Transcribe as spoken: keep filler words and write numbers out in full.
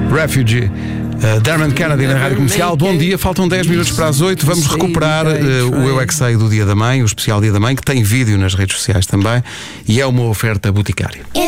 Refugee. Uh, Dermot Kennedy na Rádio Comercial. Bom dia, faltam dez minutos para as oito. Vamos recuperar uh, o Eu É Que Sei do Dia da Mãe, o especial Dia da Mãe, que tem vídeo nas redes sociais também, e é uma oferta Boticário.